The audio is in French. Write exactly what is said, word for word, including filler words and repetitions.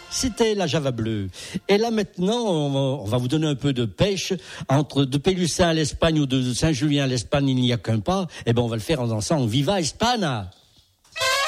C'était la Java bleue. Et là maintenant, on va, on va vous donner un peu de pêche. Entre de Pélussin à l'Espagne ou de Saint-Julien à l'Espagne, il n'y a qu'un pas. Eh ben, on va le faire en dansant Viva Espana.